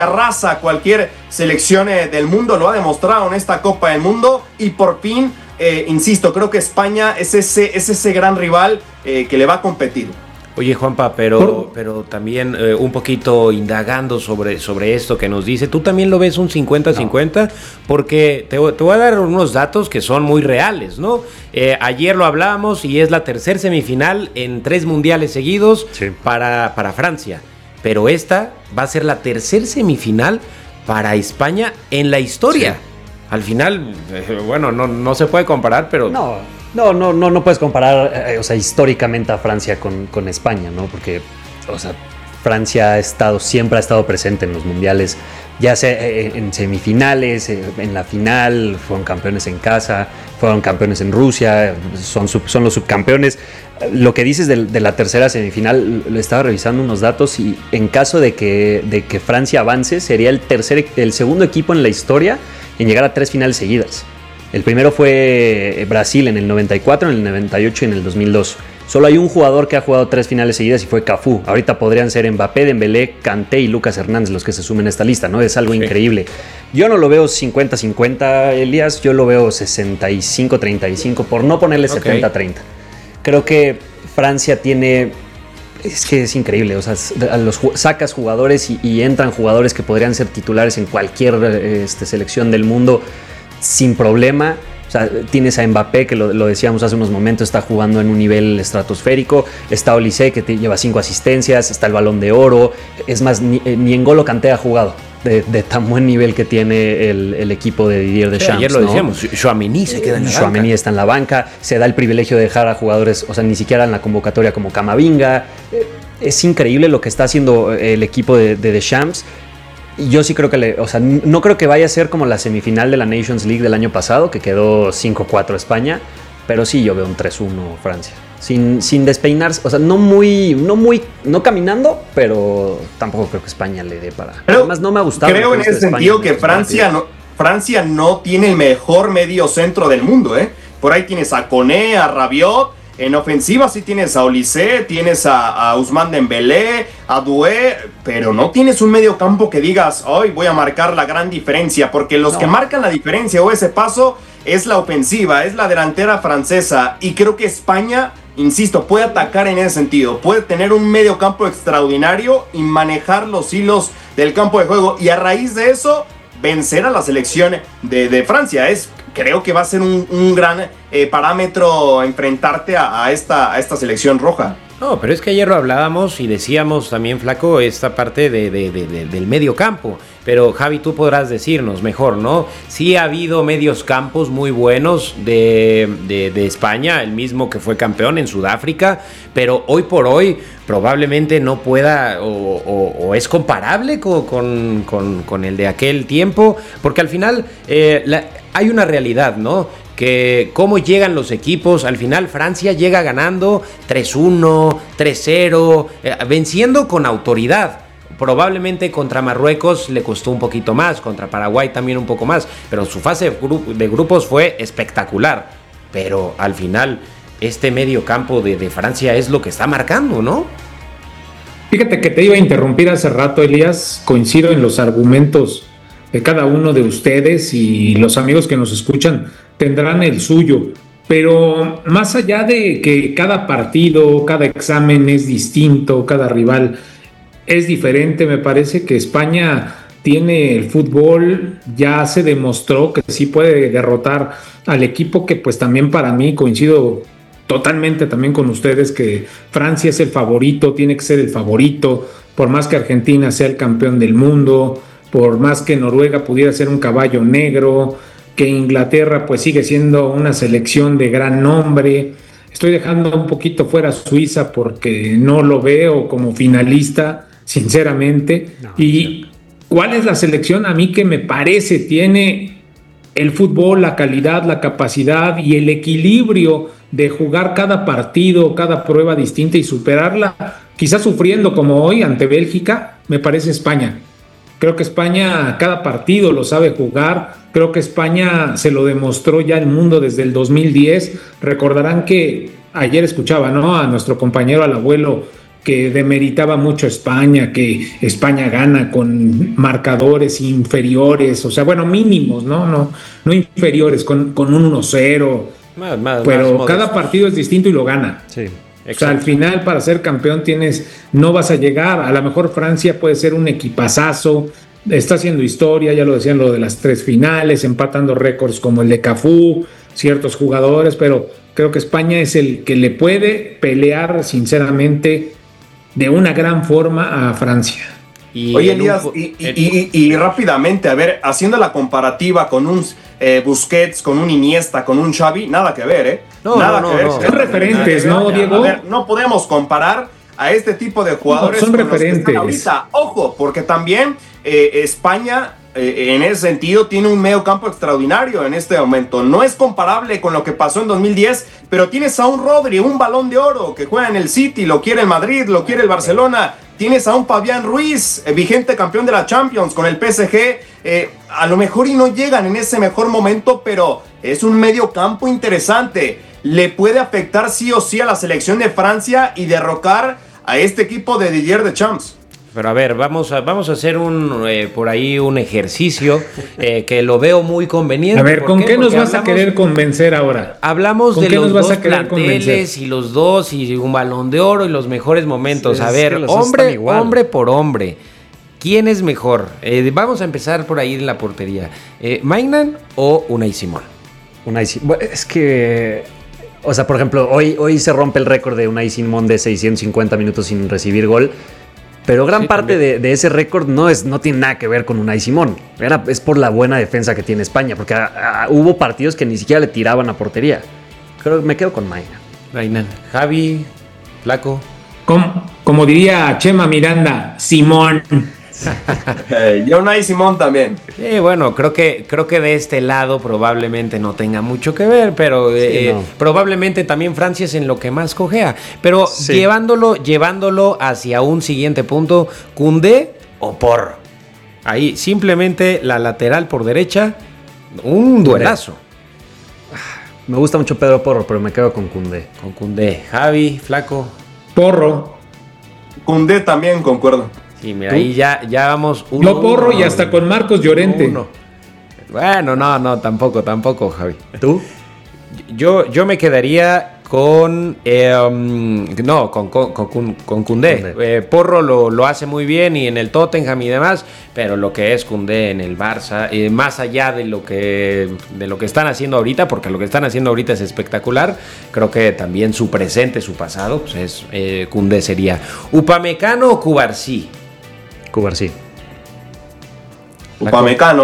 arrasa cualquier selección del mundo, lo ha demostrado en esta Copa del Mundo y por fin, insisto, creo que España es ese gran rival que le va a competir. Oye, Juanpa, pero también un poquito indagando sobre esto que nos dice, ¿tú también lo ves un 50-50? No. Porque te voy a dar unos datos que son muy reales, ¿no? Ayer lo hablábamos y es la tercera semifinal en 3 mundiales seguidos para Francia. Pero esta va a ser la tercera semifinal para España en la historia. Sí. Al final, bueno, no se puede comparar, pero... No puedes comparar, históricamente a Francia con España, ¿no? Porque, Francia siempre ha estado presente en los mundiales, ya sea en semifinales, en la final, fueron campeones en casa, fueron campeones en Rusia, son los subcampeones. Lo que dices de la tercera semifinal, le estaba revisando unos datos y en caso de que Francia avance, sería el segundo equipo en la historia en llegar a 3 finales seguidas. El primero fue Brasil en el 94, en el 98 y en el 2002. Solo hay un jugador que ha jugado 3 finales seguidas y fue Cafú. Ahorita podrían ser Mbappé, Dembélé, Kanté y Lucas Hernández los que se sumen a esta lista, ¿no? Es algo increíble. Yo no lo veo 50-50, Elías. Yo lo veo 65-35, por no ponerle 70-30. Creo que Francia tiene... Es que es increíble, sacas jugadores y entran jugadores que podrían ser titulares en cualquier selección del mundo sin problema. Tienes a Mbappé, que lo decíamos hace unos momentos, está jugando en un nivel estratosférico. Está Olise, que lleva 5 asistencias. Está el Balón de Oro. Es más, ni N'Golo Kanté ha jugado de tan buen nivel que tiene el equipo de Didier Deschamps. Ayer lo decíamos, Tchouaméni se queda en la banca. Tchouaméni está en la banca. Se da el privilegio de dejar a jugadores, ni siquiera en la convocatoria, como Camavinga. Es increíble lo que está haciendo el equipo de Deschamps. Yo sí creo que no creo que vaya a ser como la semifinal de la Nations League del año pasado, que quedó 5-4 España, pero sí yo veo un 3-1 Francia. Sin despeinarse, no caminando, pero tampoco creo que España le dé para. Además, no me ha gustado. Creo en ese sentido que Francia no tiene el mejor medio centro del mundo, ¿eh? Por ahí tienes a Koné, a Rabiot. En ofensiva sí tienes a Olise, tienes a Ousmane Dembélé, a Doué, pero no tienes un medio campo que digas, hoy voy a marcar la gran diferencia, porque los que marcan la diferencia o ese paso es la ofensiva, es la delantera francesa, y creo que España, insisto, puede atacar en ese sentido, puede tener un medio campo extraordinario y manejar los hilos del campo de juego, y a raíz de eso, vencer a la selección de Francia. Creo que va a ser un gran parámetro enfrentarte a esta selección roja. No, pero es que ayer lo hablábamos y decíamos también, Flaco, esta parte del medio campo. Pero Javi, tú podrás decirnos mejor, ¿no? Sí ha habido medios campos muy buenos de España, el mismo que fue campeón en Sudáfrica, pero hoy por hoy probablemente no pueda o es comparable con el de aquel tiempo, porque al final hay una realidad, ¿no? Que cómo llegan los equipos, al final Francia llega ganando 3-1, 3-0, venciendo con autoridad. Probablemente contra Marruecos le costó un poquito más, contra Paraguay también un poco más, pero su fase de grupos fue espectacular. Pero al final este medio campo de Francia es lo que está marcando, ¿no? Fíjate que te iba a interrumpir hace rato, Elías. Coincido en los argumentos de cada uno de ustedes y los amigos que nos escuchan tendrán el suyo. Pero más allá de que cada partido, cada examen es distinto, cada rival es diferente, me parece que España tiene el fútbol, ya se demostró que sí puede derrotar al equipo que pues también para mí, coincido totalmente también con ustedes, que Francia es el favorito, tiene que ser el favorito, por más que Argentina sea el campeón del mundo, por más que Noruega pudiera ser un caballo negro, que Inglaterra pues sigue siendo una selección de gran nombre. Estoy dejando un poquito fuera Suiza porque no lo veo como finalista, sinceramente. ¿Y cuál es la selección a mí que me parece tiene el fútbol, la calidad, la capacidad y el equilibrio de jugar cada partido, cada prueba distinta y superarla, quizás sufriendo como hoy ante Bélgica? Me parece España. Creo que España cada partido lo sabe jugar. Creo que España se lo demostró ya el mundo desde el 2010. Recordarán que ayer escuchaba, ¿no?, a nuestro compañero, al abuelo, que demeritaba mucho a España, que España gana con marcadores inferiores, o sea, bueno, mínimos, no inferiores, con un 1-0. Pero más cada partido es distinto y lo gana. Sí. O sea, al final para ser campeón no vas a llegar. A lo mejor Francia puede ser un equipazazo, está haciendo historia, ya lo decían, lo de las 3 finales, empatando récords como el de Cafú, ciertos jugadores, pero creo que España es el que le puede pelear sinceramente de una gran forma a Francia. Oye, Elías, y rápidamente, a ver, haciendo la comparativa con un Busquets, con un Iniesta, con un Xavi, nada que ver, ¿eh? Nada que ver. Son referentes, ¿no, Diego? A ver, no podemos comparar a este tipo de jugadores son con los que referentes. están ahorita. Ojo, porque también España, en ese sentido, tiene un medio campo extraordinario en este momento. No es comparable con lo que pasó en 2010, pero tienes a un Rodri, un Balón de Oro, que juega en el City, lo quiere el Madrid, lo quiere el Barcelona. Tienes a un Fabián Ruiz, vigente campeón de la Champions con el PSG. A lo mejor y no llegan en ese mejor momento, pero es un medio campo interesante. Le puede afectar sí o sí a la selección de Francia y derrocar a este equipo de Didier Deschamps. Pero a ver, vamos a hacer por ahí un ejercicio que lo veo muy conveniente. A ver, ¿con qué nos vas a querer convencer ahora? Hablamos de los dos planteles y los dos y un Balón de Oro y los mejores momentos. Sí, a ver, hombre por hombre. ¿Quién es mejor? Vamos a empezar por ahí en la portería. ¿Maignan o Unai Simón? Unai Simón. Es que, o sea, por ejemplo, hoy se rompe el récord de Unai Simón de 650 minutos sin recibir gol. Pero gran parte de ese récord no tiene nada que ver con Unai Simón. Es por la buena defensa que tiene España, porque hubo partidos que ni siquiera le tiraban a portería. Creo que me quedo con Maignan. Javi, Flaco. Como diría Chema Miranda, Simón. Yo Unai Simón también. Bueno, creo que de este lado probablemente no tenga mucho que ver, pero probablemente también Francia es en lo que más cojea. Pero llevándolo hacia un siguiente punto, ¿Koundé o Porro? Ahí simplemente la lateral por derecha, un duelazo. Me gusta mucho Pedro Porro, pero me quedo con Koundé. Con Koundé. Javi, Flaco. Porro. Koundé también, concuerdo. Sí, mira, ahí ya vamos. Porro y hasta con Marcos Llorente. Bueno, no, tampoco, Javi. ¿Tú? Yo me quedaría con Koundé. Porro lo hace muy bien y en el Tottenham y demás, pero lo que es Koundé en el Barça, más allá de lo que están haciendo ahorita, porque lo que están haciendo ahorita es espectacular, creo que también su presente, su pasado, pues Koundé sería. ¿Upamecano o Cubarsí? Cubarsí. Upamecano.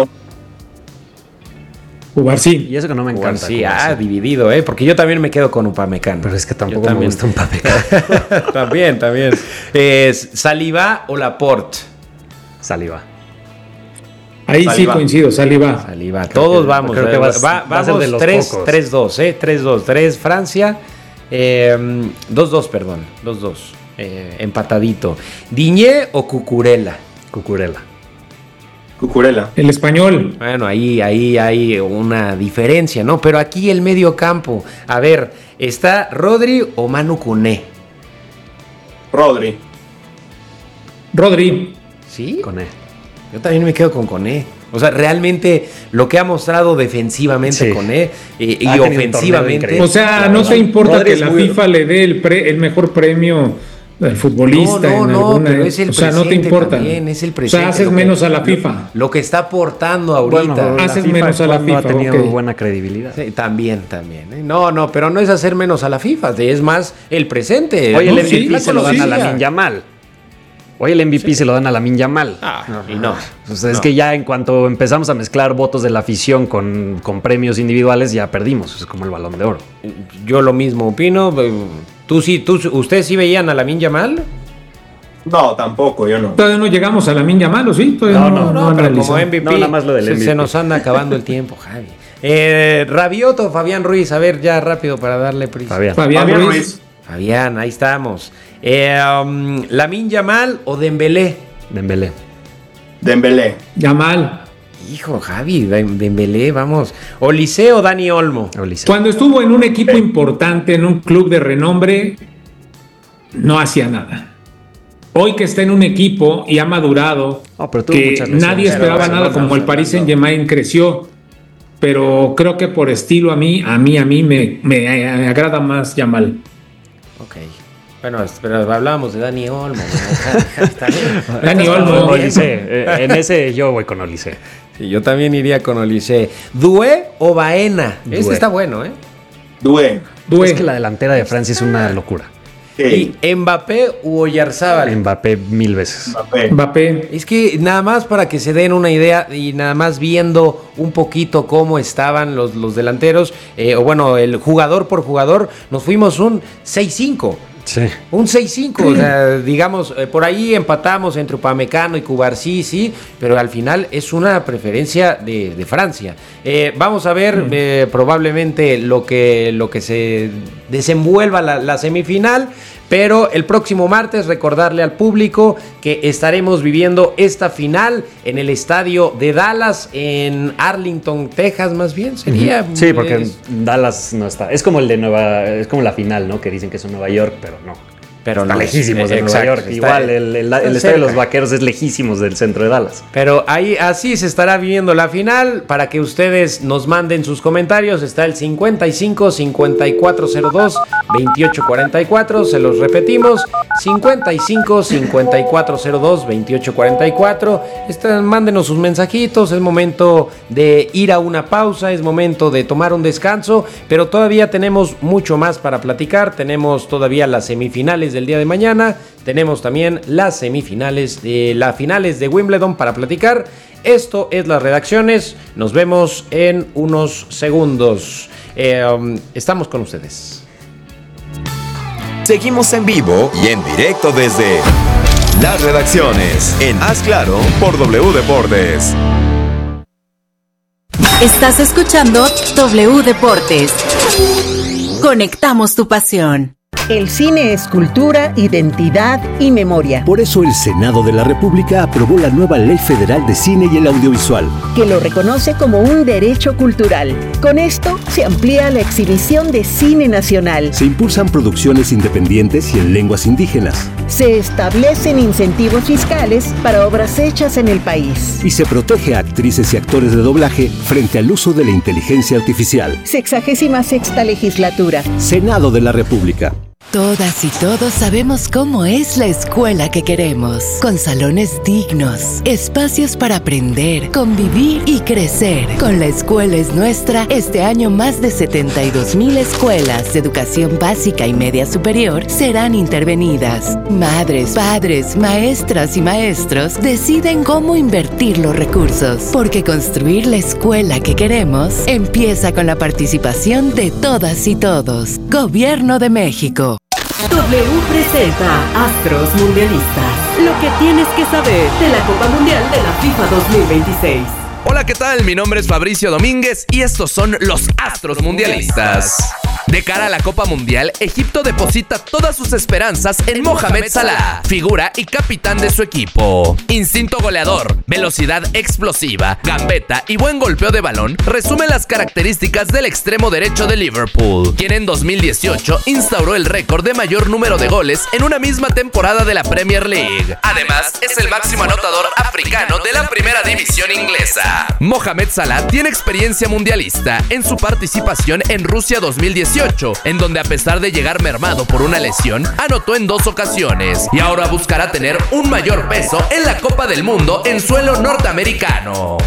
Cubarsí. Y eso que no me encanta. Sí, dividido, porque yo también me quedo con Upamecano. Pero es que tampoco me gusta Upamecano. también. ¿Saliba o Laporte? Saliba. Ahí sí coincido, Saliba. Todos vamos. Creo que vamos 3-2, 3-2. Francia, 2-2, perdón. 2-2. Empatadito. ¿Diñé o Cucurella? Cucurella. El español. Bueno, ahí hay una diferencia, ¿no? Pero aquí el medio campo. A ver, ¿está Rodri o Manu Koné? Rodri. ¿Sí? Koné. Yo también me quedo con Koné. O sea, realmente lo que ha mostrado defensivamente Koné y ofensivamente. O sea, no te importa que la FIFA le dé el mejor premio al futbolista pero es el no te importa. También, es el presente. O sea, haces menos a la FIFA. Lo que está aportando ahorita. Bueno, haces menos a la FIFA. Ha tenido buena credibilidad. Sí, también. No, pero no es hacer menos a la FIFA, es más el presente. Hoy el MVP se lo dan a Lamine Yamal. Se lo dan a Lamine Yamal. Es que ya en cuanto empezamos a mezclar votos de la afición con premios individuales, ya perdimos. Es como el Balón de Oro. Yo lo mismo opino. ¿Ustedes sí veían a Lamine Yamal? No, tampoco, yo no. Todavía no llegamos a Lamine Yamal, ¿o sí? No, pero como MVP, nada más lo del MVP. Se nos anda acabando el tiempo, Javi. Rabiot o Fabián Ruiz, a ver, ya rápido para darle prisa. Fabián Ruiz. Fabián, ahí estamos. ¿Lamine Yamal o Dembélé? Dembélé. Yamal. Hijo, Javi, Dembélé, vamos. ¿Olise o Dani Olmo? Cuando estuvo en un equipo importante, en un club de renombre, no hacía nada. hoy que está en un equipo y ha madurado, que nadie esperaba nada, como el Paris Saint-Germain creció, pero creo que por estilo a mí me agrada más Yamal. Ok. Bueno, pero hablábamos de Dani Olmo. Dani Olmo. En ese yo voy con Olise. Sí, yo también iría con Olise. ¿Doué o Baena? Este está bueno, ¿eh? Doué. Es que la delantera de Francia es una locura. Sí. ¿Y Mbappé u Oyarzábal? Mbappé 1000 veces. Mbappé. Es que nada más para que se den una idea y nada más viendo un poquito cómo estaban los delanteros, o bueno, el jugador por jugador, nos fuimos un 6-5. Sí. Un 6-5, o sea, digamos, por ahí empatamos entre Upamecano y Cubarsí, sí, pero al final es una preferencia de Francia. Vamos a ver probablemente lo que se desenvuelva la semifinal, pero el próximo martes recordarle al público que estaremos viviendo esta final en el estadio de Dallas, en Arlington, Texas, más bien sería. Sí, porque Dallas no está. Es como es como la final, ¿no? Que dicen que es en Nueva York, pero no. Pero está no, lejísimos de Nueva York. Igual el estadio de los Vaqueros es lejísimos del centro de Dallas. Pero ahí así se estará viviendo la final. Para que ustedes nos manden sus comentarios, está el 55 5402 2844. Se los repetimos: 55 5402 2844. Mándenos sus mensajitos. Es momento de ir a una pausa, es momento de tomar un descanso, pero todavía tenemos mucho más para platicar. Tenemos todavía las semifinales del día de mañana, tenemos también las semifinales de las finales de Wimbledon para platicar. Esto es Las Redacciones, nos vemos en unos segundos. Estamos con ustedes. Seguimos en vivo y en directo desde Las Redacciones en Haz Claro por W Deportes. Estás escuchando W Deportes. Conectamos tu pasión. El cine es cultura, identidad y memoria. Por eso el Senado de la República aprobó la nueva Ley Federal de Cine y el Audiovisual, que lo reconoce como un derecho cultural. Con esto se amplía la exhibición de cine nacional. Se impulsan producciones independientes y en lenguas indígenas. Se establecen incentivos fiscales para obras hechas en el país. Y se protege a actrices y actores de doblaje frente al uso de la inteligencia artificial. 66ª legislatura. Senado de la República. Todas y todos sabemos cómo es la escuela que queremos, con salones dignos, espacios para aprender, convivir y crecer. Con La Escuela es Nuestra, este año más de 72,000 escuelas de educación básica y media superior serán intervenidas. Madres, padres, maestras y maestros deciden cómo invertir los recursos, porque construir la escuela que queremos empieza con la participación de todas y todos. Gobierno de México. W presenta Astros Mundialistas. Lo que tienes que saber de la Copa Mundial de la FIFA 2026. Hola, ¿qué tal? Mi nombre es Fabricio Domínguez y estos son los Astros Mundialistas. De cara a la Copa Mundial, Egipto deposita todas sus esperanzas en Mohamed Salah, figura y capitán de su equipo. Instinto goleador, velocidad explosiva, gambeta y buen golpeo de balón resumen las características del extremo derecho de Liverpool, quien en 2018 instauró el récord de mayor número de goles en una misma temporada de la Premier League. Además, es el máximo anotador africano de la primera división inglesa. Mohamed Salah tiene experiencia mundialista en su participación en Rusia 2018, en donde a pesar de llegar mermado por una lesión, anotó en 2 ocasiones y ahora buscará tener un mayor peso en la Copa del Mundo en suelo norteamericano.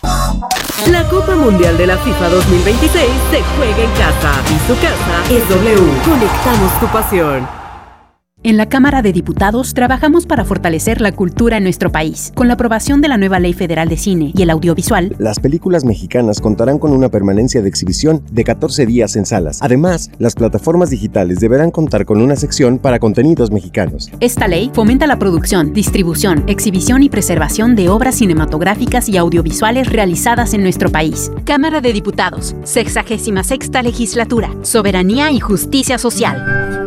La Copa Mundial de la FIFA 2026 se juega en casa y su casa es W. Conectamos tu pasión. En la Cámara de Diputados trabajamos para fortalecer la cultura en nuestro país. Con la aprobación de la nueva Ley Federal de Cine y el Audiovisual, las películas mexicanas contarán con una permanencia de exhibición de 14 días en salas. Además, las plataformas digitales deberán contar con una sección para contenidos mexicanos. Esta ley fomenta la producción, distribución, exhibición y preservación de obras cinematográficas y audiovisuales realizadas en nuestro país. Cámara de Diputados, 66ª Legislatura, Soberanía y Justicia Social.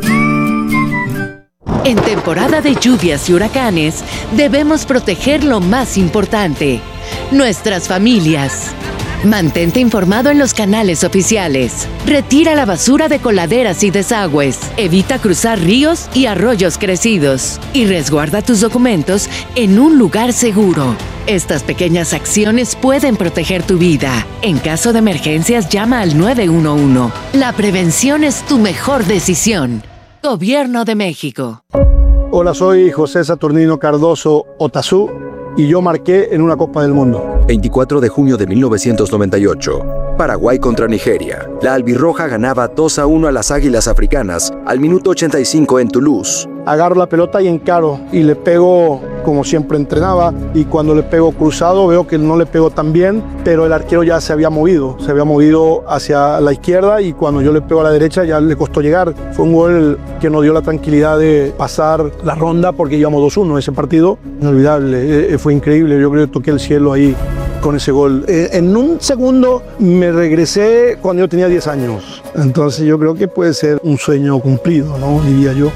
En temporada de lluvias y huracanes, debemos proteger lo más importante, nuestras familias. Mantente informado en los canales oficiales. Retira la basura de coladeras y desagües. Evita cruzar ríos y arroyos crecidos. Y resguarda tus documentos en un lugar seguro. Estas pequeñas acciones pueden proteger tu vida. En caso de emergencias, llama al 911. La prevención es tu mejor decisión. Gobierno de México. Hola, soy José Saturnino Cardoso Otazú y yo marqué en una Copa del Mundo. 24 de junio de 1998. Paraguay contra Nigeria. La albirroja ganaba 2-1 a las Águilas Africanas al minuto 85 en Toulouse. Agarro la pelota y encaro y le pego como siempre entrenaba, y cuando le pego cruzado veo que no le pego tan bien, pero el arquero ya se había movido hacia la izquierda, y cuando yo le pego a la derecha ya le costó llegar. Fue un gol que nos dio la tranquilidad de pasar la ronda porque íbamos 2-1 ese partido. Inolvidable, fue increíble, yo creo que toqué el cielo ahí con ese gol. En un segundo me regresé cuando yo tenía 10 años, entonces yo creo que puede ser un sueño cumplido, ¿no? Diría yo.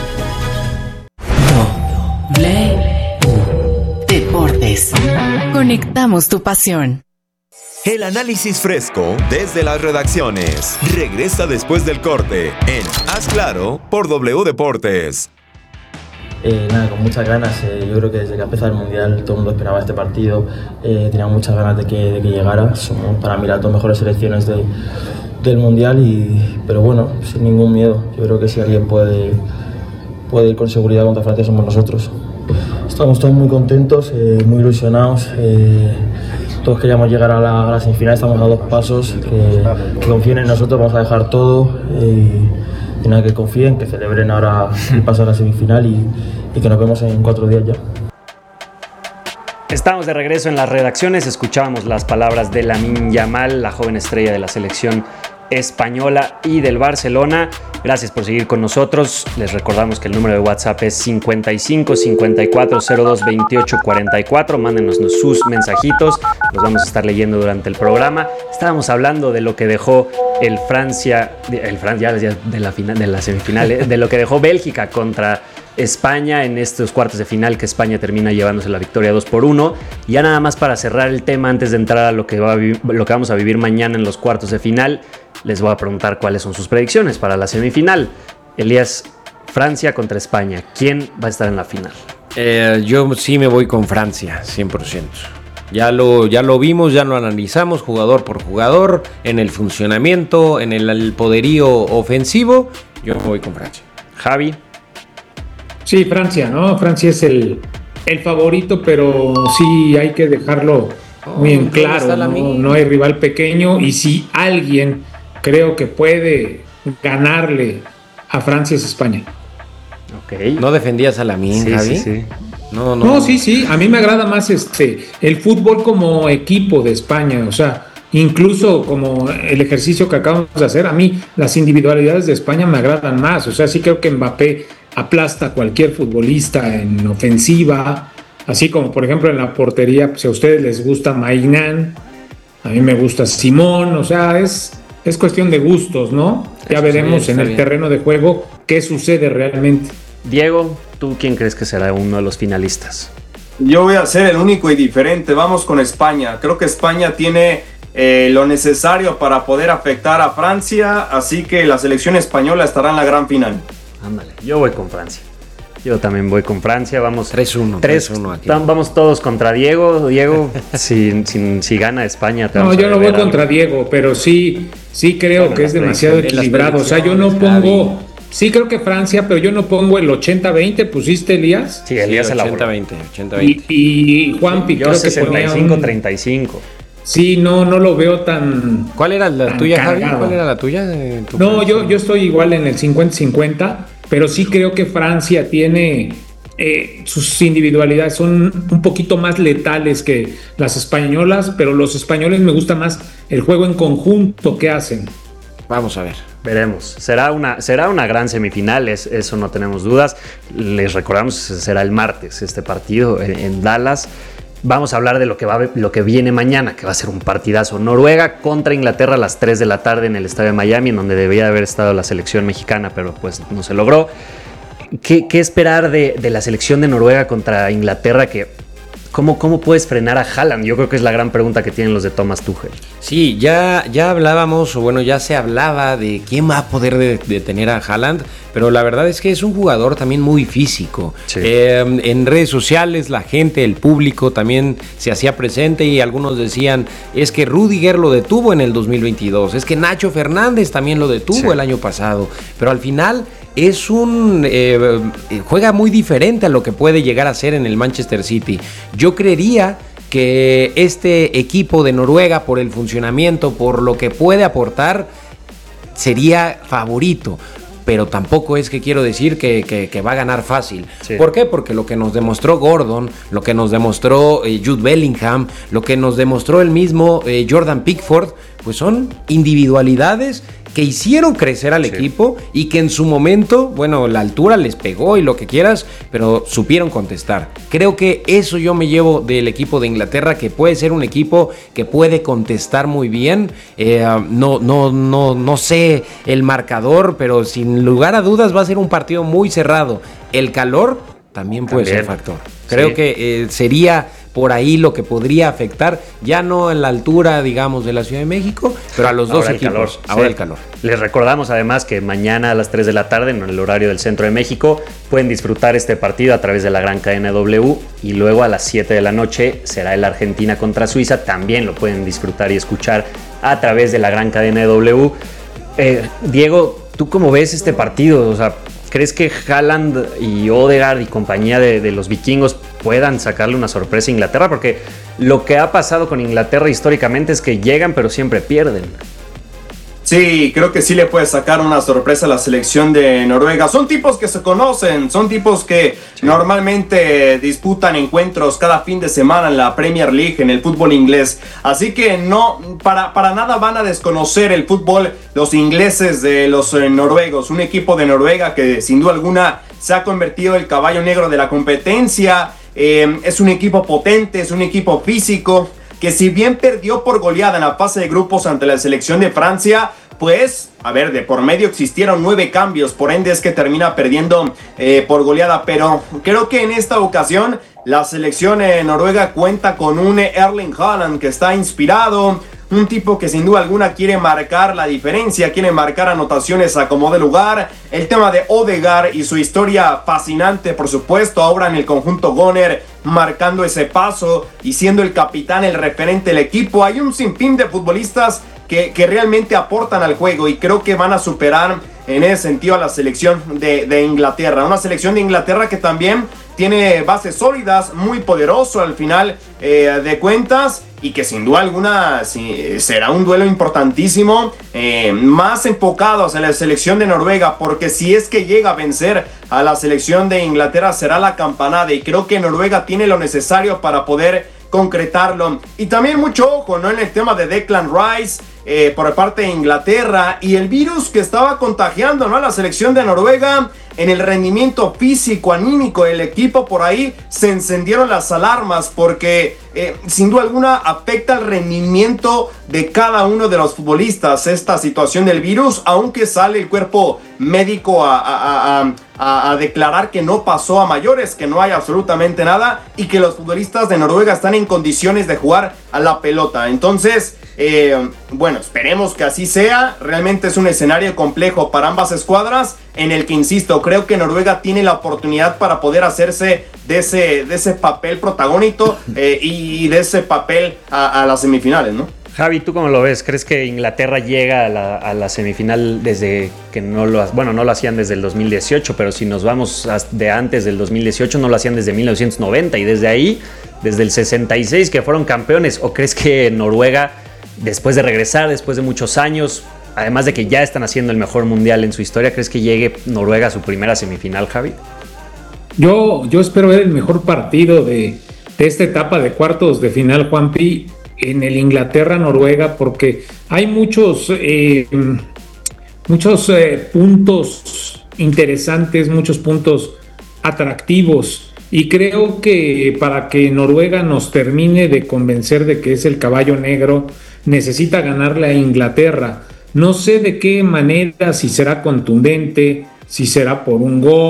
Deportes. Conectamos tu pasión. El análisis fresco desde las redacciones regresa después del corte en Haz Claro por W Deportes. Con muchas ganas. Yo creo que desde que empezó el Mundial todo el mundo esperaba este partido. Tenía muchas ganas de que llegara. Somos para mí las dos mejores selecciones del Mundial, pero bueno, sin ningún miedo. Yo creo que si alguien puede ir con seguridad contra Francia somos nosotros. Estamos todos muy contentos, muy ilusionados. Todos queríamos llegar a la semifinal, estamos a 2 pasos. Que confíen en nosotros, vamos a dejar todo. Y nada, que confíen, que celebren ahora el paso a la semifinal y que nos vemos en 4 días ya. Estamos de regreso en las redacciones. Escuchábamos las palabras de Lamine Yamal, la joven estrella de la selección española y del Barcelona. Gracias por seguir con nosotros. Les recordamos que el número de WhatsApp es 55 54 02 28 44. Mándenos sus mensajitos, los vamos a estar leyendo durante el programa. Estábamos hablando de lo que dejó de la semifinal, de lo que dejó Bélgica contra España en estos cuartos de final, que España termina llevándose la victoria 2-1. Y ya nada más para cerrar el tema, antes de entrar a lo que vamos a vivir mañana en los cuartos de final, les voy a preguntar cuáles son sus predicciones para la semifinal. Elías, Francia contra España, ¿quién va a estar en la final? Yo sí me voy con Francia, 100%. Ya lo vimos, ya lo analizamos jugador por jugador, en el funcionamiento, en el poderío ofensivo. Yo me voy con Francia. Javi. Sí, Francia, ¿no? Francia es el favorito, pero sí hay que dejarlo muy en claro. No hay rival pequeño, y si alguien creo que puede ganarle a Francia es España. Okay. ¿No defendías a Lamine, Javi? Sí. No, sí. A mí me agrada más el fútbol como equipo de España. O sea, incluso como el ejercicio que acabamos de hacer, a mí las individualidades de España me agradan más. O sea, sí creo que Mbappé aplasta a cualquier futbolista en ofensiva. Así como, por ejemplo, en la portería, pues, si a ustedes les gusta Maignan, a mí me gusta Simón. O sea, es cuestión de gustos, ¿no? Ya veremos en el terreno de juego qué sucede realmente. Diego, ¿tú quién crees que será uno de los finalistas? Yo voy a ser el único y diferente. Vamos con España. Creo que España tiene lo necesario para poder afectar a Francia, así que la selección española estará en la gran final. Ándale, yo voy con Francia. Yo también voy con Francia. Vamos 3-1 aquí. Vamos todos contra Diego. Diego, si gana España. No, yo no voy contra Diego, pero sí creo que es demasiado equilibrado. O sea, yo no pongo. Sí creo que Francia, pero yo no pongo el 80-20. ¿Pusiste, Elías? Sí, Elías el 80-20. Y Juanpi, yo creo que 65-35. Sí, no lo veo tan. ¿Cuál era la tuya, Javi? ¿Cuál era la tuya? No, yo estoy igual en el 50-50, pero sí creo que Francia tiene sus individualidades, son un poquito más letales que las españolas, pero los españoles me gusta más el juego en conjunto que hacen. Vamos a ver. Veremos. Será una gran semifinal, eso no tenemos dudas. Les recordamos, será el martes este partido en Dallas. Vamos a hablar de lo que viene mañana, que va a ser un partidazo. Noruega contra Inglaterra a las 3 de la tarde en el estadio de Miami, en donde debía haber estado la selección mexicana, pero pues no se logró. ¿Qué esperar de la selección de Noruega contra Inglaterra, que ¿Cómo puedes frenar a Haaland? Yo creo que es la gran pregunta que tienen los de Thomas Tuchel. Sí, ya hablábamos, o bueno, ya se hablaba de quién va a poder detener a Haaland, pero la verdad es que es un jugador también muy físico. Sí. En redes sociales la gente, el público también se hacía presente y algunos decían, es que Rüdiger lo detuvo en el 2022, es que Nacho Fernández también lo detuvo el año pasado, pero al final es juega muy diferente a lo que puede llegar a ser en el Manchester City. Yo creería que este equipo de Noruega, por el funcionamiento, por lo que puede aportar, sería favorito. Pero tampoco es que quiero decir que va a ganar fácil. Sí. ¿Por qué? Porque lo que nos demostró Gordon, lo que nos demostró Jude Bellingham, lo que nos demostró el mismo Jordan Pickford, pues son individualidades que hicieron crecer al equipo y que en su momento, bueno, la altura les pegó y lo que quieras, pero supieron contestar. Creo que eso yo me llevo del equipo de Inglaterra, que puede ser un equipo que puede contestar muy bien. No sé el marcador, pero sin lugar a dudas va a ser un partido muy cerrado. El calor también puede ser factor. Creo que sería por ahí lo que podría afectar, ya no en la altura, digamos, de la Ciudad de México, pero a los dos equipos. Ahora el calor. Les recordamos además que mañana a las 3 de la tarde, en el horario del centro de México, pueden disfrutar este partido a través de la gran cadena W, y luego a las 7 de la noche será el Argentina contra Suiza. También lo pueden disfrutar y escuchar a través de la gran cadena W. Diego, ¿tú cómo ves este partido? O sea, ¿crees que Haaland y Odegaard y compañía de los vikingos puedan sacarle una sorpresa a Inglaterra? Porque lo que ha pasado con Inglaterra históricamente es que llegan pero siempre pierden. Sí, creo que sí le puede sacar una sorpresa a la selección de Noruega. Son tipos que se conocen, son tipos que normalmente disputan encuentros cada fin de semana en la Premier League, en el fútbol inglés. Así que no, para nada van a desconocer el fútbol los ingleses de los noruegos. Un equipo de Noruega que sin duda alguna se ha convertido en el caballo negro de la competencia. Es un equipo potente, es un equipo físico, que si bien perdió por goleada en la fase de grupos ante la selección de Francia, pues, a ver, de por medio existieron 9 cambios, por ende es que termina perdiendo por goleada, pero creo que en esta ocasión la selección noruega cuenta con un Erling Haaland que está inspirado, un tipo que sin duda alguna quiere marcar la diferencia, quiere marcar anotaciones a como de lugar. El tema de Odegaard y su historia fascinante, por supuesto, ahora en el conjunto Gunner, marcando ese paso y siendo el capitán, el referente del equipo. Hay un sinfín de futbolistas que realmente aportan al juego y creo que van a superar en ese sentido a la selección de Inglaterra. Una selección de Inglaterra que también tiene bases sólidas, muy poderoso al final de cuentas, y que sin duda alguna será un duelo importantísimo, más enfocado hacia la selección de Noruega, porque si es que llega a vencer a la selección de Inglaterra será la campanada, y creo que Noruega tiene lo necesario para poder concretarlo. Y también mucho ojo, ¿no?, en el tema de Declan Rice por parte de Inglaterra y el virus que estaba contagiando, ¿no?, a la selección de Noruega. En el rendimiento físico, anímico del equipo, por ahí se encendieron las alarmas porque sin duda alguna afecta el rendimiento de cada uno de los futbolistas esta situación del virus, aunque sale el cuerpo médico a declarar que no pasó a mayores, que no hay absolutamente nada y que los futbolistas de Noruega están en condiciones de jugar a la pelota. Entonces, bueno, esperemos que así sea. Realmente es un escenario complejo para ambas escuadras, en el que, insisto, creo que Noruega tiene la oportunidad para poder hacerse de ese papel protagónico y de ese papel a las semifinales, ¿no? Javi, ¿tú cómo lo ves? ¿Crees que Inglaterra llega a la semifinal desde que no lo hacían desde el 2018, pero si nos vamos de antes del 2018, no lo hacían desde 1990 y desde ahí, desde el 66 que fueron campeones? ¿O crees que Noruega, después de regresar, después de muchos años, además de que ya están haciendo el mejor mundial en su historia, crees que llegue Noruega a su primera semifinal, Javi? Yo espero ver el mejor partido de esta etapa de cuartos de final, Juanpi, en el Inglaterra-Noruega, porque hay muchos puntos interesantes, muchos puntos atractivos, y creo que para que Noruega nos termine de convencer de que es el caballo negro, necesita ganarle a Inglaterra. No sé de qué manera, si será contundente, si será por un gol,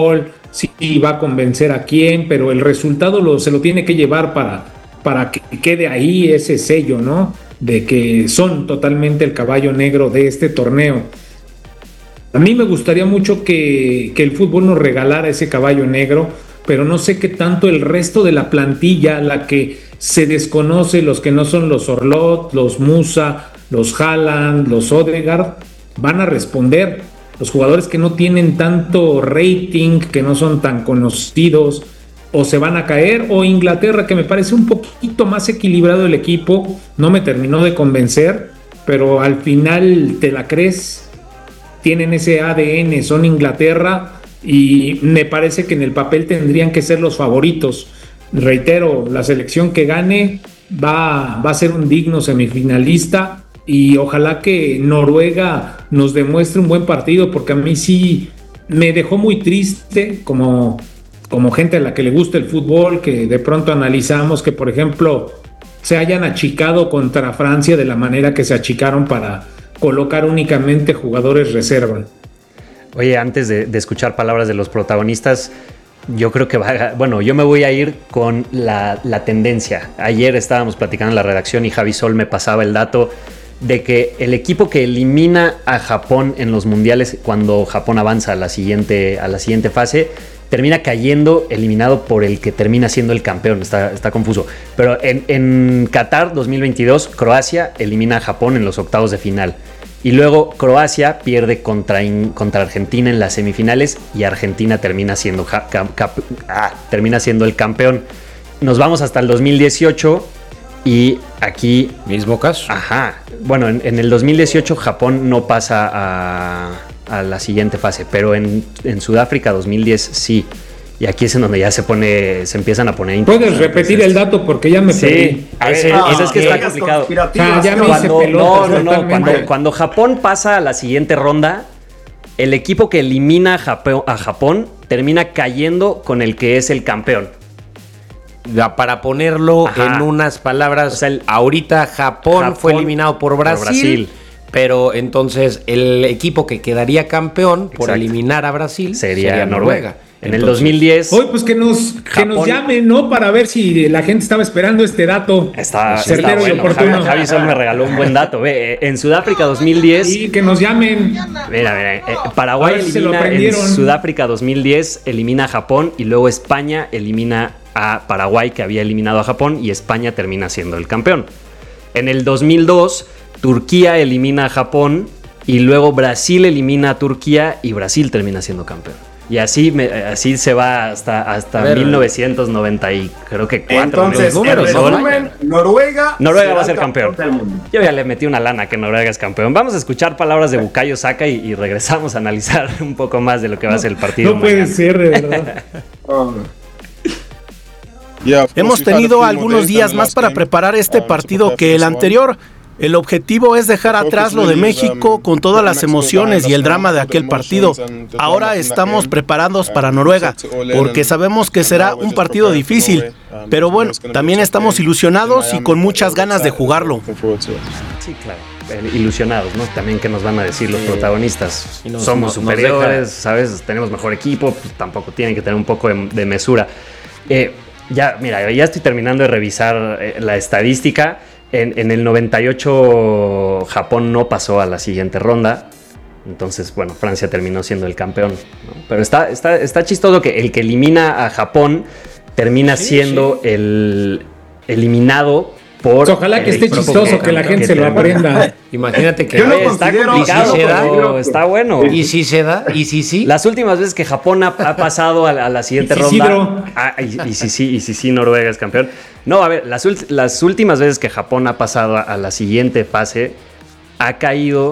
si va a convencer a quién, pero el resultado se lo tiene que llevar para que quede ahí ese sello, ¿no? De que son totalmente el caballo negro de este torneo. A mí me gustaría mucho que el fútbol nos regalara ese caballo negro, pero no sé qué tanto el resto de la plantilla, la que se desconoce, los que no son los Orlot, los Musa, los Haaland, los Odegaard, van a responder. Los jugadores que no tienen tanto rating, que no son tan conocidos, o se van a caer, o Inglaterra, que me parece un poquito más equilibrado el equipo, no me terminó de convencer, pero al final te la crees, tienen ese ADN, son Inglaterra, y me parece que en el papel tendrían que ser los favoritos. Reitero, la selección que gane va a ser un digno semifinalista, y ojalá que Noruega nos demuestre un buen partido, porque a mí sí me dejó muy triste como gente a la que le gusta el fútbol, que de pronto analizamos que, por ejemplo, se hayan achicado contra Francia de la manera que se achicaron para colocar únicamente jugadores reserva. Oye, antes de escuchar palabras de los protagonistas, yo creo que yo me voy a ir con la tendencia. Ayer estábamos platicando en la redacción y Javi Sol me pasaba el dato de que el equipo que elimina a Japón en los mundiales, cuando Japón avanza a la siguiente fase, termina cayendo eliminado por el que termina siendo el campeón. Está confuso. Pero en Qatar 2022, Croacia elimina a Japón en los octavos de final. Y luego Croacia pierde contra Argentina en las semifinales y Argentina termina siendo el campeón. Nos vamos hasta el 2018 y aquí... Mismo caso. Ajá. Bueno, en el 2018 Japón no pasa a la siguiente fase, pero en Sudáfrica 2010 sí. Y aquí es en donde ya se empiezan a poner... ¿Puedes repetir el dato? Porque ya me perdí. Eso es que está complicado. Ya me hice pelota. Cuando Japón pasa a la siguiente ronda, el equipo que elimina a Japón termina cayendo con el que es el campeón. Para ponerlo en unas palabras, ahorita Japón fue eliminado por Brasil. Pero entonces el equipo que quedaría campeón por eliminar a Brasil sería Noruega. En el 2010. Hoy, pues que nos llamen, ¿no? Para ver si la gente estaba esperando este dato. Está certero y oportuno. Javi Sol me regaló un buen dato. En Sudáfrica 2010. Sí, que nos llamen. Mira, Paraguay elimina en Sudáfrica 2010, elimina a Japón y luego España elimina a Paraguay, que había eliminado a Japón, y España termina siendo el campeón. En el 2002, Turquía elimina a Japón y luego Brasil elimina a Turquía y Brasil termina siendo campeón. Y así se va hasta 1990 y creo que 4. Entonces, Noruega va a ser campeón. Yo ya le metí una lana que Noruega es campeón. Vamos a escuchar palabras de Bukayo Saka y regresamos a analizar un poco más de lo que va a ser el partido. No puede ser, de verdad. Hemos tenido algunos días más para preparar este partido que el anterior. El objetivo es dejar atrás lo de México con todas las emociones y el drama de aquel partido. Ahora estamos preparados para Noruega, porque sabemos que será un partido difícil. Pero bueno, también estamos ilusionados y con muchas ganas de jugarlo. Sí, claro. Ilusionados, ¿no? También, ¿qué nos van a decir los protagonistas? Somos superiores, ¿sabes? Tenemos mejor equipo, pues tampoco tienen que tener un poco de mesura. Ya estoy terminando de revisar la estadística. En el 98 Japón no pasó a la siguiente ronda. Entonces, bueno, Francia terminó siendo el campeón, ¿no? Pero está chistoso que el que elimina a Japón termina siendo el eliminado por... Pues ojalá que esté chistoso, que la gente se lo aprenda. Imagínate que está complicado, pero está bueno. ¿Y si se da? ¿Y si sí? Las últimas veces que Japón ha pasado a la siguiente ronda... Y si sí, Noruega es campeón. No, a ver, las últimas veces que Japón ha pasado a la siguiente fase, ha caído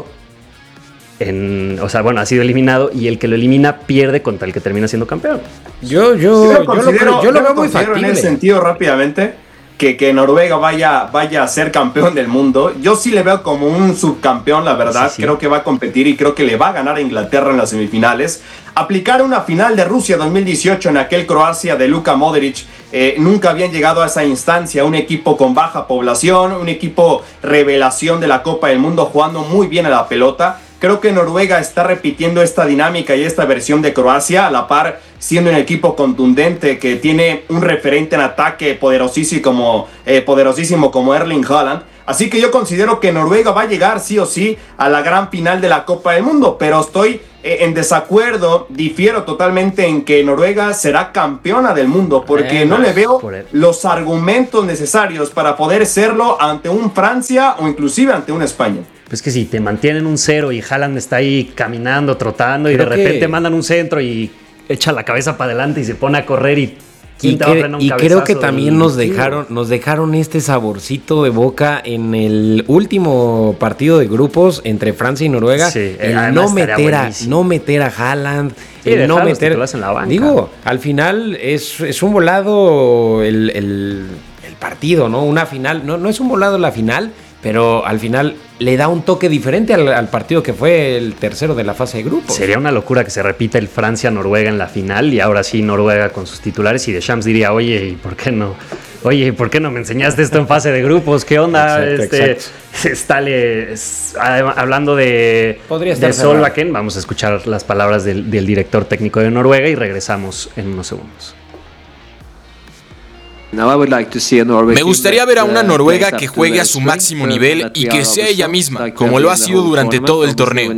ha sido eliminado, y el que lo elimina pierde contra el que termina siendo campeón. Yo lo veo muy factible. En ese sentido, rápidamente, que Noruega vaya a ser campeón del mundo. Yo sí le veo como un subcampeón, la verdad. Sí. Creo que va a competir y creo que le va a ganar a Inglaterra en las semifinales. Aplicar una final de Rusia 2018 en aquel Croacia de Luka Modric. Nunca habían llegado a esa instancia. Un equipo con baja población, un equipo revelación de la Copa del Mundo, jugando muy bien a la pelota. Creo que Noruega está repitiendo esta dinámica y esta versión de Croacia, a la par siendo un equipo contundente que tiene un referente en ataque poderosísimo como Erling Haaland. Así que yo considero que Noruega va a llegar sí o sí a la gran final de la Copa del Mundo, pero estoy en desacuerdo, difiero totalmente en que Noruega será campeona del mundo, porque no le veo los argumentos necesarios para poder serlo ante un Francia o inclusive ante una España. Pues que si te mantienen un 0 y Haaland está ahí caminando, trotando, y de repente mandan un centro y echa la cabeza para adelante y se pone a correr y creo que también nos dejaron este saborcito de boca en el último partido de grupos entre Francia y Noruega. Sí, el no meter a Haaland, el no meter en la banca. Digo, al final es un volado el partido, ¿no? Una final, no es un volado la final, pero al final le da un toque diferente al partido que fue el tercero de la fase de grupos. Sería una locura que se repita el Francia-Noruega en la final y ahora sí Noruega con sus titulares y Deschamps diría, oye, ¿y por qué no? Oye, ¿por qué no me enseñaste esto en fase de grupos? ¿Qué onda? Hablando de Solbakken, vamos a escuchar las palabras del director técnico de Noruega y regresamos en unos segundos. Me gustaría ver a una Noruega que juegue a su máximo nivel y que sea ella misma, como lo ha sido durante todo el torneo.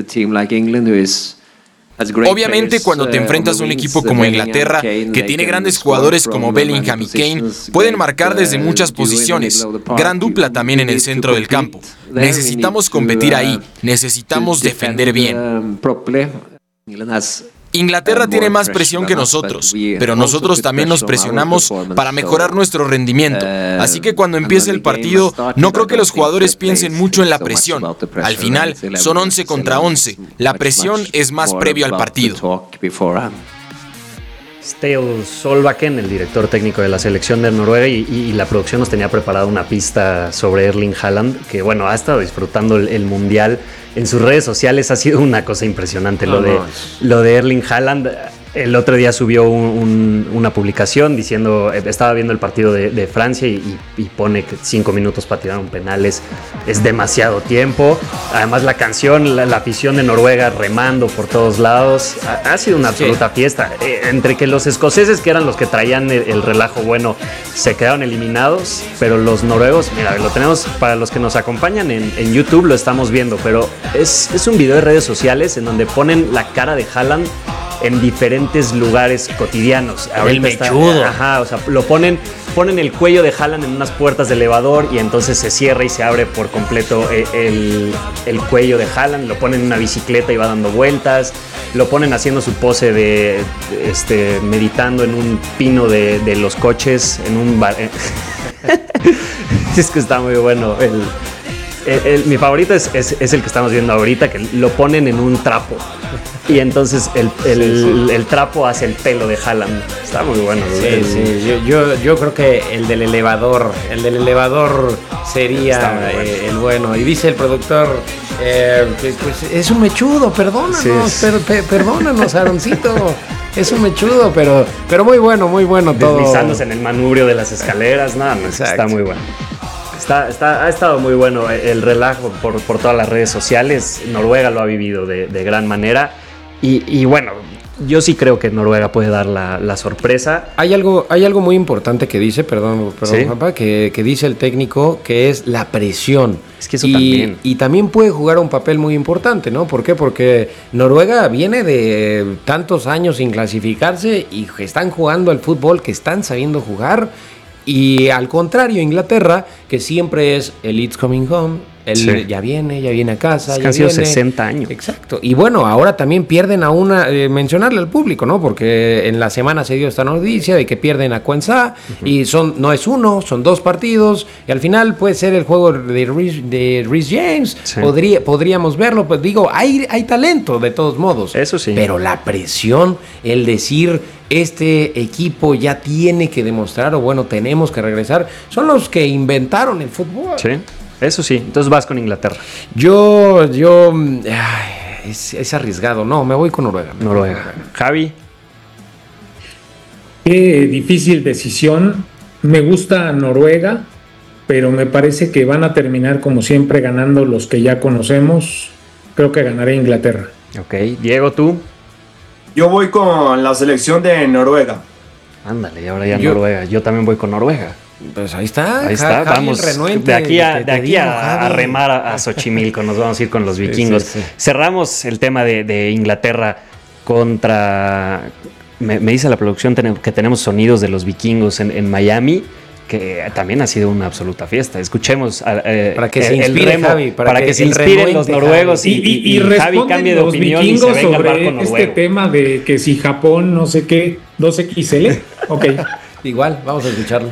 Obviamente, cuando te enfrentas a un equipo como Inglaterra, que tiene grandes jugadores como Bellingham y Kane, pueden marcar desde muchas posiciones. Gran dupla también en el centro del campo. Necesitamos competir ahí, necesitamos defender bien. Inglaterra tiene más presión que nosotros, pero nosotros también nos presionamos para mejorar nuestro rendimiento. Así que cuando empiece el partido, no creo que los jugadores piensen mucho en la presión. Al final, son 11 contra 11. La presión es más previo al partido. Ståle Solbakken, el director técnico de la selección de Noruega, y la producción nos tenía preparada una pista sobre Erling Haaland, que bueno, ha estado disfrutando el Mundial. En sus redes sociales ha sido una cosa impresionante lo de Erling Haaland. El otro día subió una publicación diciendo, estaba viendo el partido de Francia y pone que 5 minutos para tirar un penal es demasiado tiempo. Además la canción, la afición de Noruega remando por todos lados, ha sido una absoluta fiesta. Entre que los escoceses, que eran los que traían el relajo bueno, se quedaron eliminados, pero los noruegos, mira, lo tenemos para los que nos acompañan en YouTube, lo estamos viendo, pero es un video de redes sociales en donde ponen la cara de Haaland en diferentes lugares cotidianos. El mechudo. O sea, ponen el cuello de Haaland en unas puertas de elevador y entonces se cierra y se abre por completo el cuello de Haaland. Lo ponen en una bicicleta y va dando vueltas. Lo ponen haciendo su pose de meditando en un pino de los coches, en un bar. Es que está muy bueno. Mi favorito es el que estamos viendo ahorita, que lo ponen en un trapo y entonces el trapo hace el pelo de Haaland. Está muy bueno. Sí. Yo creo que el del elevador sería el bueno. Y dice el productor que pues, es un mechudo, perdónanos, perdónanos, Aaroncito. Es un mechudo, pero muy bueno todo. Deslizándose en el manubrio de las escaleras, está muy bueno. Ha estado muy bueno el relajo por todas las redes sociales. Noruega lo ha vivido de gran manera. Y bueno, yo sí creo que Noruega puede dar la sorpresa. Hay algo muy importante que dice, perdón, ¿sí? Juanpa, que dice el técnico, que es la presión. Es que eso también. Y también puede jugar un papel muy importante, ¿no? ¿Por qué? Porque Noruega viene de tantos años sin clasificarse y están jugando al fútbol que están sabiendo jugar. Y al contrario, Inglaterra, que siempre es el It's Coming Home, ya viene a casa. Es que han sido 60 años. Exacto. Y bueno, ahora también pierden a mencionarle al público, ¿no? Porque en la semana se dio esta noticia de que pierden a Quensah y no es uno, son 2 partidos. Y al final puede ser el juego de Reece James. Sí. Podríamos verlo, pues digo, hay talento de todos modos. Eso sí. Pero la presión, el decir, este equipo ya tiene que demostrar, o bueno, tenemos que regresar, son los que inventaron el fútbol. Sí. Eso sí, entonces vas con Inglaterra. Es arriesgado. No, me voy con Noruega. Javi. Qué difícil decisión. Me gusta Noruega, pero me parece que van a terminar como siempre ganando los que ya conocemos. creo que ganaré Inglaterra. Ok, Diego, ¿tú? Yo voy con la selección de Noruega. Ándale, ahora ya Noruega. Yo también voy con Noruega. Pues ahí está. Ahí está, vamos de aquí a remar a Xochimilco, nos vamos a ir con los vikingos. Sí. Cerramos el tema de Inglaterra contra... Me dice la producción que tenemos sonidos de los vikingos en Miami, que también ha sido una absoluta fiesta. Escuchemos para que se inspire remo, Javi, para que se inspiren los noruegos y Javi cambie de opinión y se venga al barco noruego. Este tema de que si Japón no sé qué 2XL. Ok. Igual, vamos a escucharlo.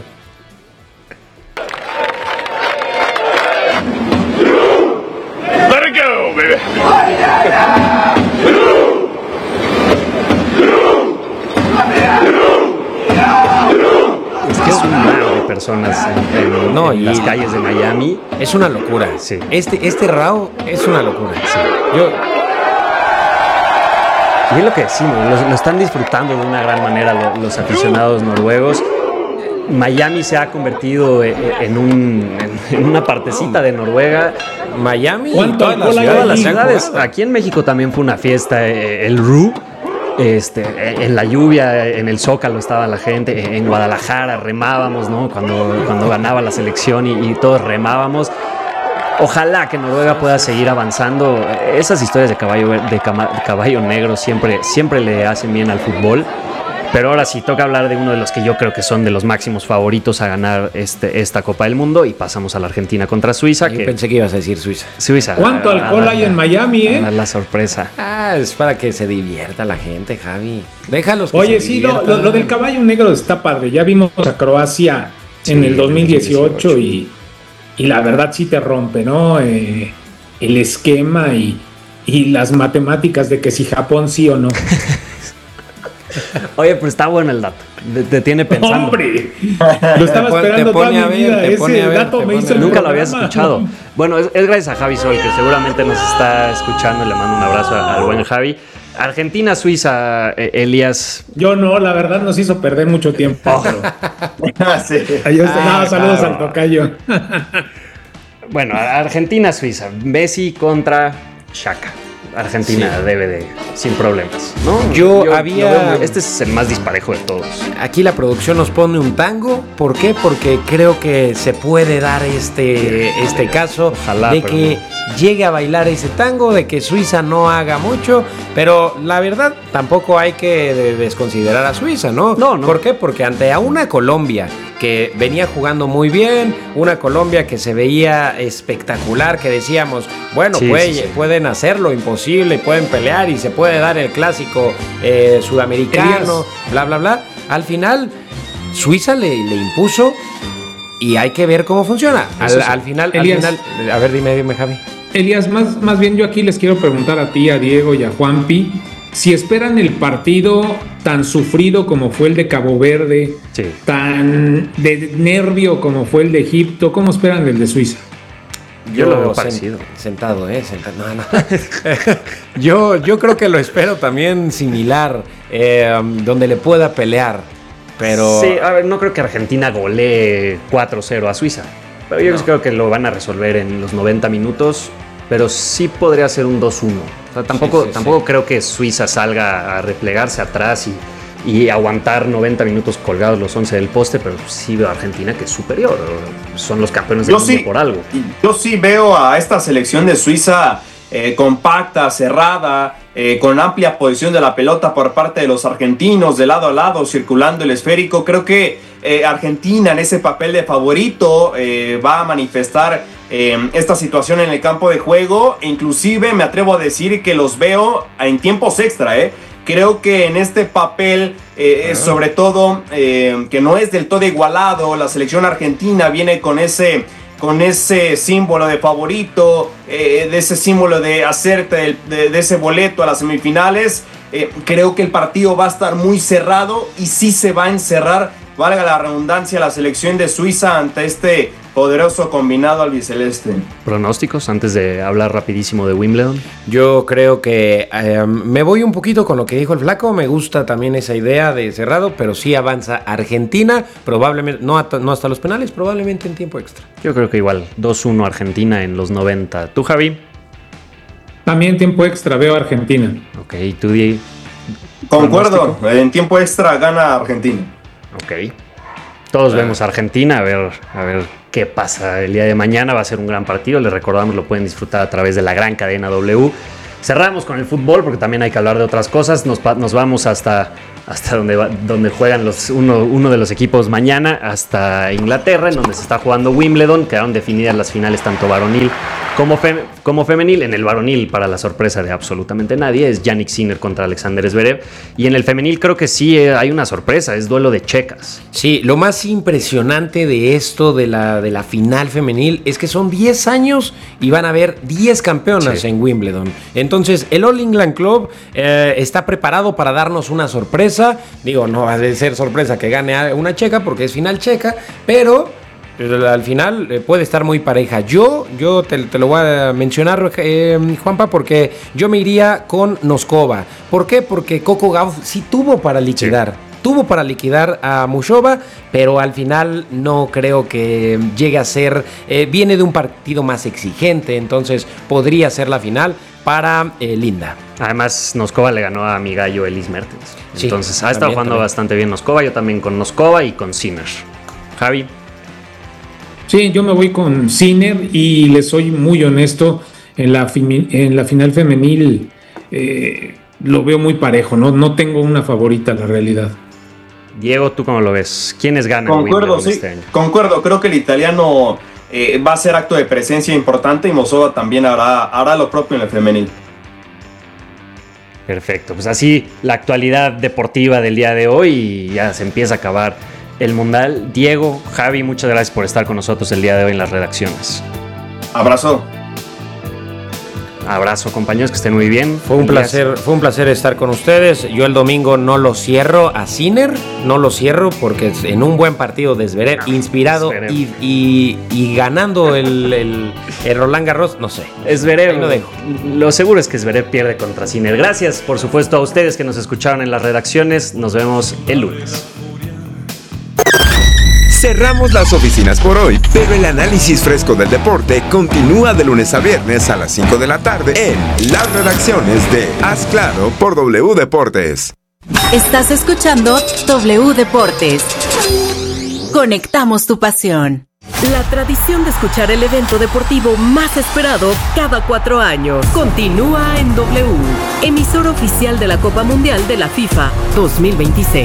Let it go, baby. Es que es un mar de personas en las calles de Miami. Es una locura. Sí. Este RAW es una locura. Sí. Y es lo que decimos, lo están disfrutando de una gran manera los aficionados noruegos. Miami se ha convertido en una partecita de Noruega. Miami y todas las ciudades. Aquí en México también fue una fiesta, el RU. En la lluvia, en el Zócalo estaba la gente, en Guadalajara remábamos, ¿no? Cuando ganaba la selección y todos remábamos. Ojalá que Noruega pueda seguir avanzando. Esas historias de caballo negro siempre le hacen bien al fútbol. Pero ahora sí, toca hablar de uno de los que yo creo que son de los máximos favoritos a ganar esta Copa del Mundo, y pasamos a la Argentina contra Suiza. Yo pensé que ibas a decir Suiza. ¿Cuánto alcohol hay en Miami, la sorpresa. Es para que se divierta la gente, Javi. Déjalos que Oye, sí, lo del caballo negro está padre. Ya vimos a Croacia en el 2018 y la verdad sí te rompe, ¿no? El esquema y las matemáticas de que si Japón sí o no. Oye, pero está bueno el dato. Te tiene pensando. ¡Hombre! Lo estaba esperando toda mi vida. Ese dato me hizo el Nunca lo habías escuchado. Bueno, es gracias a Javi Sol, que seguramente nos está escuchando. Le mando un abrazo al buen Javi. Argentina-Suiza, Elías. Yo no, la verdad nos hizo perder mucho tiempo. Sí. Saludos al tocayo. Bueno, Argentina-Suiza. Messi contra Xhaka. Argentina debe sin problemas, ¿no? Yo este es el más disparejo de todos. Aquí la producción nos pone un tango. ¿Por qué? Porque creo que se puede dar este caso. Ojalá, de que llegue a bailar ese tango, de que Suiza no haga mucho, pero la verdad tampoco hay que desconsiderar a Suiza, ¿no? No. ¿Por qué? Porque ante a una Colombia que venía jugando muy bien, una Colombia que se veía espectacular, que decíamos, bueno, pueden hacer lo imposible, pueden pelear y se puede dar el clásico sudamericano, bla, bla, bla. Al final, Suiza le impuso y hay que ver cómo funciona. Al final, a ver, dime, Javi. Elías, más bien yo aquí les quiero preguntar a ti, a Diego y a Juanpi, si esperan el partido tan sufrido como fue el de Cabo Verde, tan de nervio como fue el de Egipto, ¿cómo esperan el de Suiza? Yo lo veo parecido. Sentado. No. Yo creo que lo espero también similar, donde le pueda pelear. Pero... Sí, a ver, no creo que Argentina golee 4-0 a Suiza. Pero yo creo que lo van a resolver en los 90 minutos. Pero sí podría ser un 2-1. O sea, tampoco creo que Suiza salga a replegarse atrás y aguantar 90 minutos colgados los 11 del poste, pero sí veo a Argentina que es superior. Son los campeones del mundo por algo. Yo sí veo a esta selección de Suiza compacta, cerrada, con amplia posición de la pelota por parte de los argentinos, de lado a lado, circulando el esférico. Creo que Argentina en ese papel de favorito va a manifestar esta situación en el campo de juego. Inclusive me atrevo a decir que los veo en tiempos extra. Creo que en este papel, sobre todo, que no es del todo igualado, la selección argentina viene con ese símbolo de favorito, de ese símbolo de hacerte de ese boleto a las semifinales. Creo que el partido va a estar muy cerrado y sí se va a encerrar, valga la redundancia, la selección de Suiza ante este poderoso combinado albiceleste. ¿Pronósticos antes de hablar rapidísimo de Wimbledon? Yo creo que me voy un poquito con lo que dijo el Flaco. Me gusta también esa idea de cerrado, pero sí avanza Argentina, probablemente no hasta los penales, probablemente en tiempo extra. Yo creo que igual 2-1 Argentina en los 90. ¿Tú, Javi? También tiempo extra veo a Argentina. Ok, tú Di. Concuerdo, en tiempo extra gana Argentina. Ok. Todos vemos a Argentina, a ver qué pasa el día de mañana. Va a ser un gran partido, les recordamos, lo pueden disfrutar a través de la gran cadena W. Cerramos con el fútbol porque también hay que hablar de otras cosas. Nos vamos hasta donde juegan uno de los equipos mañana, hasta Inglaterra, en donde se está jugando Wimbledon. Quedaron definidas las finales tanto varonil como femenil. En el varonil, para la sorpresa de absolutamente nadie, es Jannik Sinner contra Alexander Zverev. Y en el femenil creo que sí hay una sorpresa, es duelo de checas. Sí, lo más impresionante de esto, de la final femenil, es que son 10 años y van a haber 10 campeonas en Wimbledon. Entonces, el All England Club está preparado para darnos una sorpresa. Digo, no va a ser sorpresa que gane una checa porque es final checa, pero al final puede estar muy pareja. Yo te lo voy a mencionar, Juanpa, porque yo me iría con Noskova. ¿Por qué? Porque Coco Gauff sí tuvo para liquidar. Sí. Tuvo para liquidar a Muchova, pero al final no creo que llegue a ser... viene de un partido más exigente, entonces podría ser la final para Linda. Además, Noskova le ganó a mi gallo Elise Mertens. Sí, entonces ha estado jugando bastante bien Noskova. Yo también con Noskova y con Sinner. Javi. Sí, yo me voy con Sinner y le soy muy honesto. En la final femenil lo veo muy parejo. No tengo una favorita, la realidad. Diego, ¿tú cómo lo ves? ¿Quiénes ganan? Concuerdo, sí. Este año? Concuerdo. Creo que el italiano va a ser acto de presencia importante y Muchova también hará lo propio en el femenil. Perfecto. Pues así la actualidad deportiva del día de hoy y ya se empieza a acabar el Mundial. Diego, Javi, muchas gracias por estar con nosotros el día de hoy en las redacciones. Abrazo. Abrazo, compañeros, que estén muy bien. Fue un placer estar con ustedes. Yo el domingo no lo cierro a Sinner, no lo cierro porque en un buen partido de Zverev, inspirado y ganando el Roland Garros, no sé. Zverev, lo seguro es que Zverev pierde contra Sinner. Gracias, por supuesto, a ustedes que nos escucharon en las redacciones. Nos vemos el lunes. Cerramos las oficinas por hoy, pero el análisis fresco del deporte continúa de lunes a viernes a las 5 de la tarde en las redacciones de Haz Claro por W Deportes. Estás escuchando W Deportes. Conectamos tu pasión. La tradición de escuchar el evento deportivo más esperado cada 4 años continúa en W, emisora oficial de la Copa Mundial de la FIFA 2026.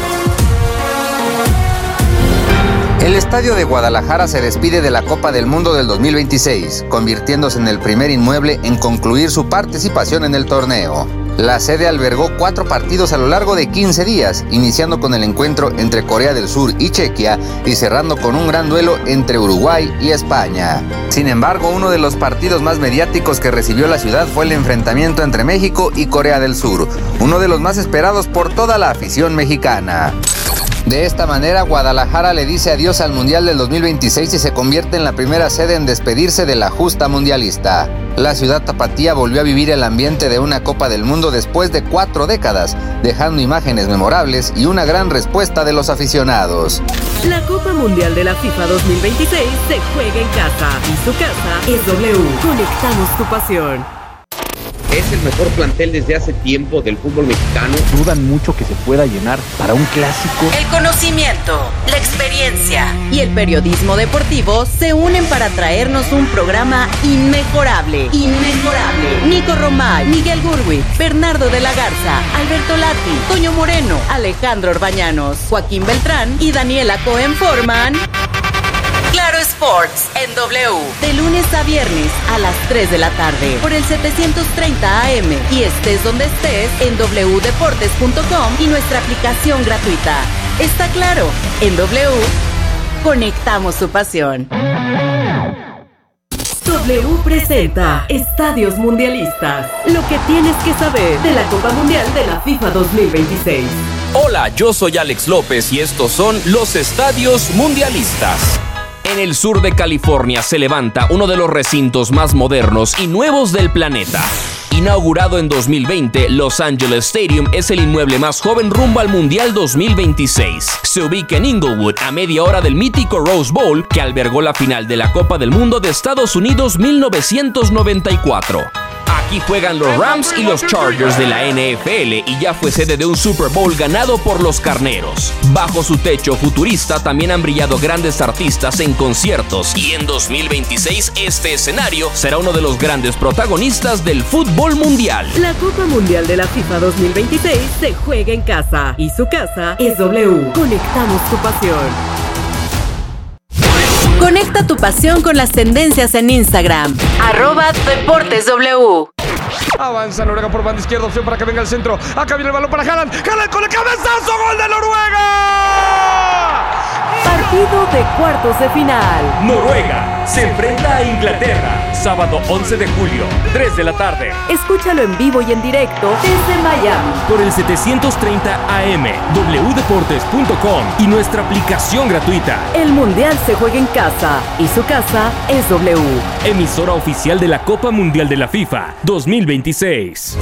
El Estadio de Guadalajara se despide de la Copa del Mundo del 2026, convirtiéndose en el primer inmueble en concluir su participación en el torneo. La sede albergó 4 partidos a lo largo de 15 días, iniciando con el encuentro entre Corea del Sur y Chequia y cerrando con un gran duelo entre Uruguay y España. Sin embargo, uno de los partidos más mediáticos que recibió la ciudad fue el enfrentamiento entre México y Corea del Sur, uno de los más esperados por toda la afición mexicana. De esta manera, Guadalajara le dice adiós al Mundial del 2026 y se convierte en la primera sede en despedirse de la justa mundialista. La ciudad tapatía volvió a vivir el ambiente de una Copa del Mundo después de 4 décadas, dejando imágenes memorables y una gran respuesta de los aficionados. La Copa Mundial de la FIFA 2026 se juega en casa y su casa es W. Conectamos tu pasión. Es el mejor plantel desde hace tiempo del fútbol mexicano. Dudan mucho que se pueda llenar para un clásico. El conocimiento, la experiencia y el periodismo deportivo se unen para traernos un programa inmejorable. Nico Romay, Miguel Gurwi, Bernardo de la Garza, Alberto Lati, Toño Moreno, Alejandro Orbañanos, Joaquín Beltrán y Daniela Cohen forman Claro Sports en W, de lunes a viernes a las 3 de la tarde por el 730 AM y estés donde estés en wdeportes.com y nuestra aplicación gratuita. Está claro, en W conectamos su pasión. W presenta Estadios Mundialistas, lo que tienes que saber de la Copa Mundial de la FIFA 2026. Hola, yo soy Alex López y estos son los Estadios Mundialistas. En el sur de California se levanta uno de los recintos más modernos y nuevos del planeta. Inaugurado en 2020, Los Angeles Stadium es el inmueble más joven rumbo al Mundial 2026. Se ubica en Inglewood, a media hora del mítico Rose Bowl, que albergó la final de la Copa del Mundo de Estados Unidos 1994. Aquí juegan los Rams y los Chargers de la NFL y ya fue sede de un Super Bowl ganado por los Carneros. Bajo su techo futurista también han brillado grandes artistas en conciertos y en 2026 este escenario será uno de los grandes protagonistas del fútbol mundial. La Copa Mundial de la FIFA 2026 se juega en casa y su casa es W. Conectamos tu pasión. Conecta tu pasión con las tendencias en Instagram. @DeportesW. Avanza Noruega por banda izquierda, opción para que venga el centro. Acá viene el balón para Haaland. Haaland con el cabezazo, gol de Noruega. Partido de cuartos de final. Noruega se enfrenta a Inglaterra, sábado 11 de julio, 3 de la tarde. Escúchalo en vivo y en directo desde Miami. Por el 730 AM, wdeportes.com y nuestra aplicación gratuita. El Mundial se juega en casa y su casa es W. Emisora oficial de la Copa Mundial de la FIFA 2026.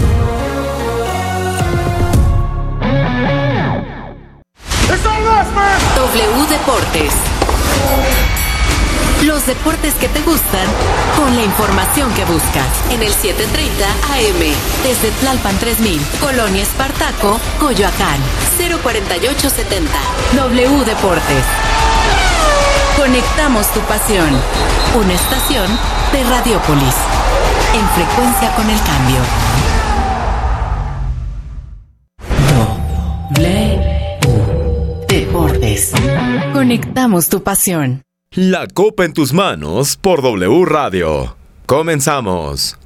W Deportes. Los deportes que te gustan con la información que buscas. En el 730 AM. Desde Tlalpan 3000, Colonia Espartaco, Coyoacán. 04870. W Deportes. Conectamos tu pasión. Una estación de Radiopolis. En frecuencia con el cambio. Deportes. Conectamos tu pasión. La Copa en tus manos por W Radio. Comenzamos.